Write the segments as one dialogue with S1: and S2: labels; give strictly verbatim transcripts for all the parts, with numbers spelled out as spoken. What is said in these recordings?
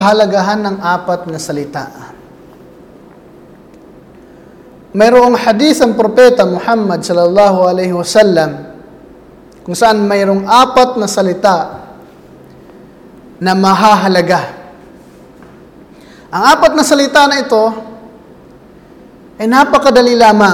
S1: Halagahan ng apat na salita. Mayroong hadith ang propeta Muhammad sallallahu alaihi wasallam kung saan mayroong apat na salita na mahahalaga. Ang apat na salita na ito ay napakadali lamang.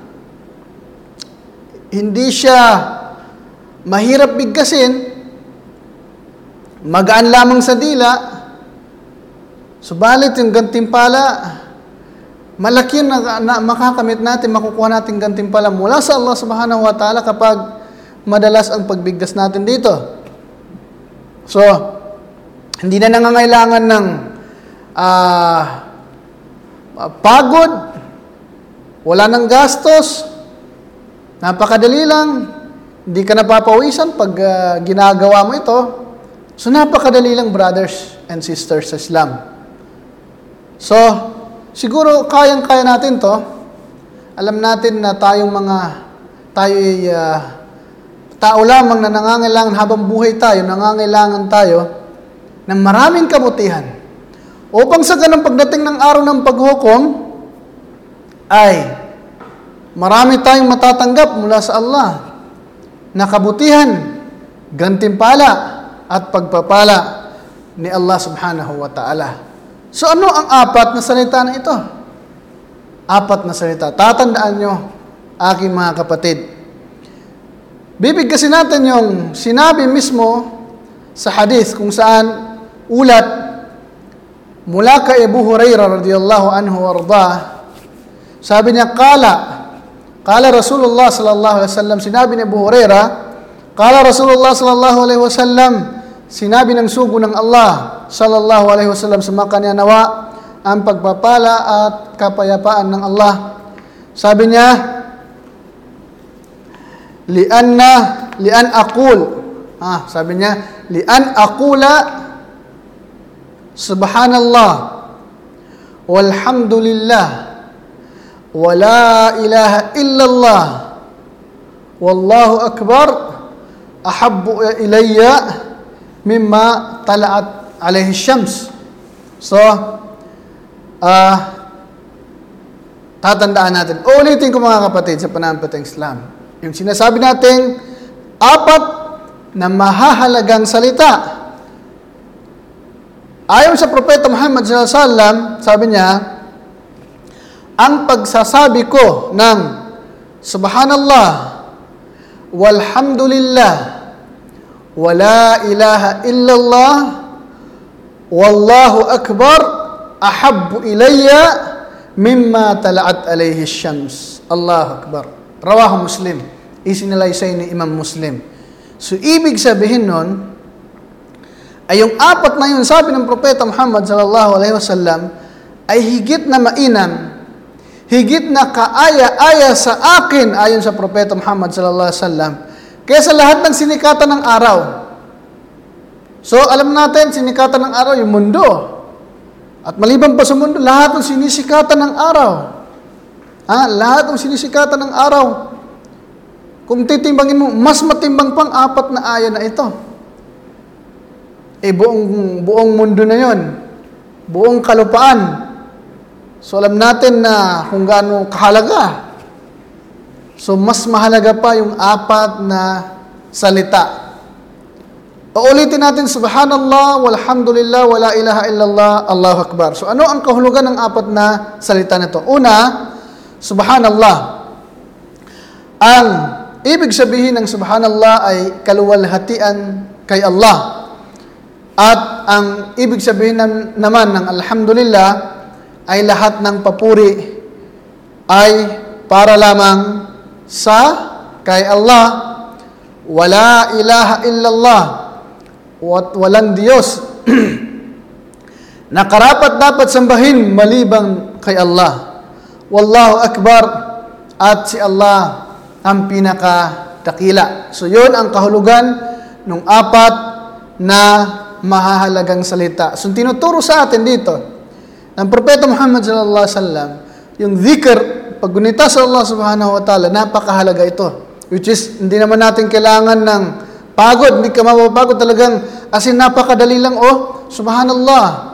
S1: Hindi siya mahirap bigkasin, magaan lamang sa dila. Subalit yung gantimpala, malaki na, na makakamit natin, makukuha natin gantimpala mula sa Allah subhanahu wa ta'ala kapag madalas ang pagbigkas natin dito. So, hindi na nangangailangan ng uh, pagod, wala ng gastos, napakadali lang, hindi ka napapawisan pag uh, ginagawa mo ito. So, napakadali lang, brothers and sisters sa Islam. So, siguro kayang-kaya natin to. Alam natin na tayong mga, tayo ay uh, tao lamang na nangangailangan habang buhay tayo, nangangailangan tayo ng maraming kabutihan. Upang sa ganang pagdating ng araw ng paghukom, ay marami tayong matatanggap mula sa Allah na kabutihan, gantimpala at pagpapala ni Allah subhanahu wa ta'ala. So ano ang apat na salita na ito? Apat na salita. Tatandaan nyo, aking mga kapatid. Bibigkasin natin yung sinabi mismo sa hadith kung saan ulat mula kay Abu Hurairah radhiyallahu anhu warda. Sabi niya, Kala, Kala Rasulullah sallallahu alaihi wasallam, sinabi ni Abu Hurairah, Kala Rasulullah sallallahu alaihi wasallam, sinabi ng sugo ng Allah sallallahu alaihi wasallam sa mga kanya nawa ang pagpapala at kapayapaan ng Allah. Sabi niya, lianna lian aqul. Ah, sabi niya, lian aqula subhanallah walhamdulillah wala ilaha illallah wallahu akbar ahabbu ilayya mimma tala'at alayhi syams. So, uh, tatandaan natin. Ulitin ko mga kapatid sa pananampalatayang Islam. Yung sinasabi natin, apat na mahahalagang salita. Ayon sa Propeta Muhammad sallallahu alaihi wasallam, sabi niya, ang pagsasabi ko ng Subhanallah, walhamdulillah, wala ilaha illallah, wallahu akbar, ahabbu ilayya mimma tala'at alayhi syams. Allahu akbar. Rawahu Muslim. Isinalaysay ni Imam Muslim. So, ibig sabihin nun, ay yung apat na yun, sabi ng Propeta Muhammad sallallahu alaihi wasallam, ay higit na mainam, higit na kaaya-aya sa akin, ayon sa Propeta Muhammad sallallahu alaihi wasallam, kaya sa lahat ng sinikatan ng araw. So, alam natin, sinikatan ng araw yung mundo. At maliban pa sa mundo, lahat ng sinisikatan ng araw. Ha? Lahat ng sinisikatan ng araw. Kung titimbangin mo, mas matimbang pang apat na aya na ito. Eh, buong, buong mundo na yon, buong kalupaan. So, alam natin na kung gaano kahalaga. So, mas mahalaga pa yung apat na salita. Paulitin natin, Subhanallah, walhamdulillah, wala ilaha illallah, Allahu Akbar. So, ano ang kahulugan ng apat na salita nito? Una, Subhanallah. Ang ibig sabihin ng Subhanallah ay kaluwalhatian kay Allah. At ang ibig sabihin naman ng Alhamdulillah ay lahat ng papuri ay para lamang sa kay Allah. Wala ilaha illallah, at walang Diyos na karapat dapat sambahin malibang kay Allah. Wallahu akbar, at si Allah ang pinakadakila. So yun ang kahulugan ng apat na mahahalagang salita. So tinuturo sa atin dito ng Propeta Muhammad sallallahu alaihi wasallam yung dhikr, paggunita sa Allah subhanahu wa ta'ala, napakahalaga ito. Which is, hindi naman natin kailangan ng pagod, hindi ka mapapagod talagang, as in napakadali lang, oh, subhanallah,